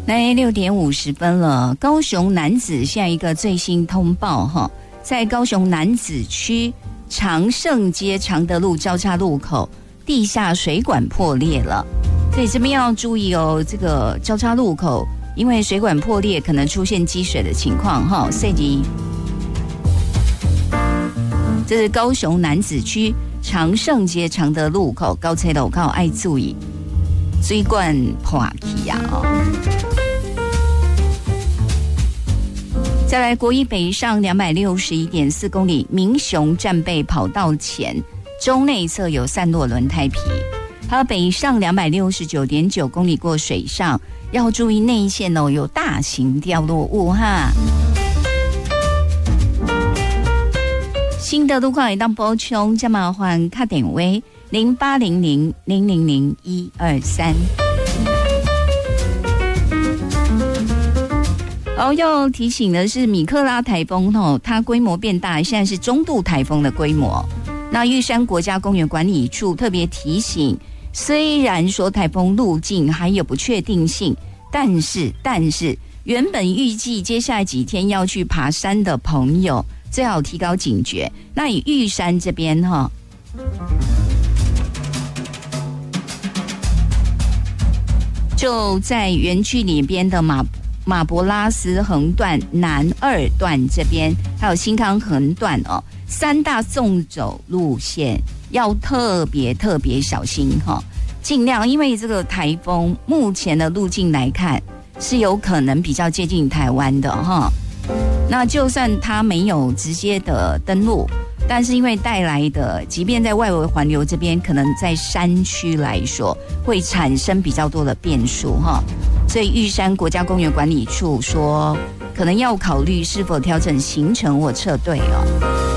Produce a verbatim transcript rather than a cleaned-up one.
来六点五十分了，高雄楠梓现在一个最新通报哈，在高雄楠梓区长盛街常德路交叉路口地下水管破裂了，所以这边要注意哦，这个交叉路口因为水管破裂可能出现积水的情况哈，所以这是高雄楠梓区长盛街常德路口高车路口要注意水管破去啊哦。再来，国一北上两百六十一点四公里民雄战备跑道前中内侧有散落轮胎皮，还有北上两百六十九点九公里过水上，要注意内线哦，有大型掉落物哈。新的路况也当补充，加麻烦卡点位零八零零零零零一二三。哦，要提醒的是，米克拉台风哦，它规模变大，现在是中度台风的规模。那玉山国家公园管理处特别提醒，虽然说台风路径还有不确定性，但是但是原本预计接下来几天要去爬山的朋友，最好提高警觉。那以玉山这边哈，就在园区里边的马。马博拉斯横段南二段这边，还有新康横段哦，三大纵走路线要特别特别小心哈、哦，尽量因为这个台风目前的路径来看是有可能比较接近台湾的哈、哦。那就算它没有直接的登陆，但是因为带来的，即便在外围环流这边，可能在山区来说会产生比较多的变数哈。所以玉山国家公园管理处说，可能要考虑是否调整行程或撤队哦。